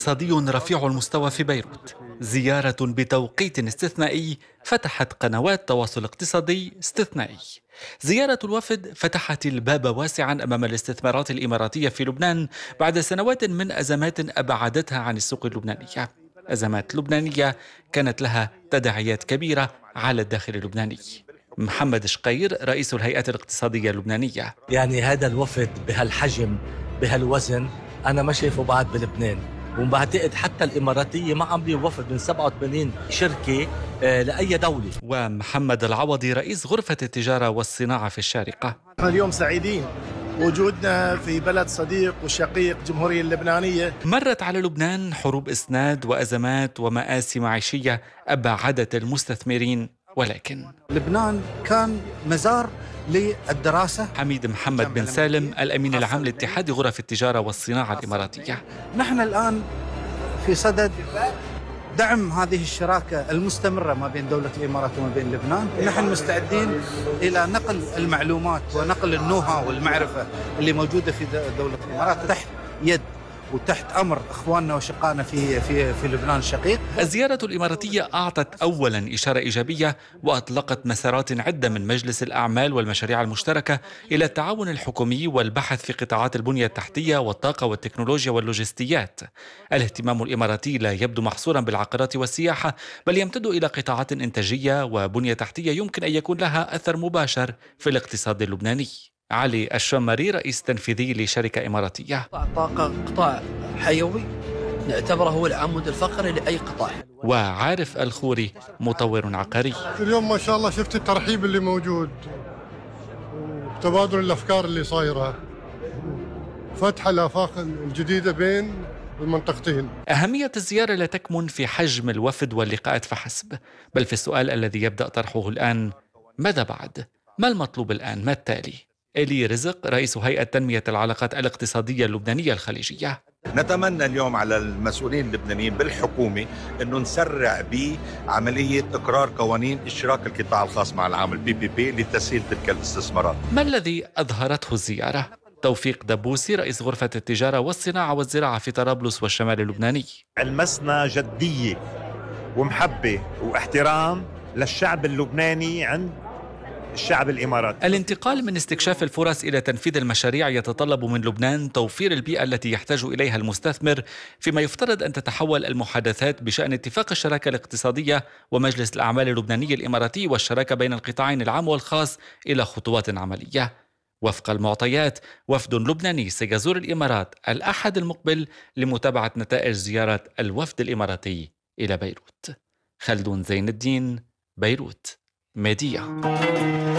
اقتصادي رفيع المستوى في بيروت. زيارة بتوقيت استثنائي فتحت قنوات تواصل اقتصادي استثنائي. زيارة الوفد فتحت الباب واسعا أمام الاستثمارات الإماراتية في لبنان بعد سنوات من أزمات أبعدتها عن السوق اللبنانية. أزمات لبنانية كانت لها تداعيات كبيرة على الداخل اللبناني. محمد شقير رئيس الهيئة الاقتصادية اللبنانية: يعني هذا الوفد بهالحجم بهالوزن أنا ما شايفه بعد بلبنان، وبعتقد حتى الإماراتية ما عاملين وفد من 87 شركة لأي دولة. ومحمد العوضي رئيس غرفة التجارة والصناعة في الشارقة: نحن اليوم سعيدين وجودنا في بلد صديق وشقيق الجمهورية اللبنانية. مرت على لبنان حروب إسناد وأزمات ومآسي معيشية أبعدت المستثمرين، ولكن لبنان كان مزار للدراسة. حميد محمد بن سالم الأمين العام لاتحاد غرف التجارة والصناعة الإماراتية: نحن الآن في صدد دعم هذه الشراكة المستمرة ما بين دولة الإمارات وما بين لبنان. نحن مستعدين إلى نقل المعلومات ونقل النوها والمعرفة اللي موجودة في دولة الإمارات تحت يد وتحت أمر إخواننا وشقائنا في لبنان الشقيق. الزيارة الإماراتية أعطت أولا إشارة إيجابية وأطلقت مسارات عدة من مجلس الأعمال والمشاريع المشتركة إلى التعاون الحكومي والبحث في قطاعات البنية التحتية والطاقة والتكنولوجيا واللوجستيات. الاهتمام الإماراتي لا يبدو محصورا بالعقارات والسياحة، بل يمتد إلى قطاعات إنتاجية وبنية تحتية يمكن أن يكون لها أثر مباشر في الاقتصاد اللبناني. علي الشمري رئيس تنفيذي لشركة إماراتية: الطاقة قطاع حيوي نعتبره هو العمود الفقري لأي قطاع. وعارف الخوري مطور عقاري: اليوم ما شاء الله شفت الترحيب اللي موجود وتبادل الأفكار اللي صايرة، فتح الآفاق الجديدة بين المنطقتين. أهمية الزيارة لا تكمن في حجم الوفد واللقاءات فحسب، بل في السؤال الذي يبدأ طرحه الآن: ماذا بعد؟ ما المطلوب الآن؟ ما التالي؟ إلي رزق رئيس هيئة تنمية العلاقات الاقتصادية اللبنانية الخليجية: نتمنى اليوم على المسؤولين اللبنانيين بالحكومة أنه نسرع بعملية إقرار قوانين اشتراك القطاع الخاص مع العام PPP لتسهيل تلك الاستثمارات. ما الذي أظهرته الزيارة؟ توفيق دبوسي رئيس غرفة التجارة والصناعة والزراعة في طرابلس والشمال اللبناني: المسنا جدية ومحبة واحترام للشعب اللبناني عند الشعب الإماراتي. الانتقال من استكشاف الفرص إلى تنفيذ المشاريع يتطلب من لبنان توفير البيئة التي يحتاج إليها المستثمر، فيما يفترض أن تتحول المحادثات بشأن اتفاق الشراكة الاقتصادية ومجلس الأعمال اللبناني الإماراتي والشراكة بين القطاعين العام والخاص إلى خطوات عملية. وفق المعطيات، وفد لبناني سيزور الإمارات الأحد المقبل لمتابعة نتائج زيارة الوفد الإماراتي إلى بيروت. خلدون زين الدين، بيروت، ميديا.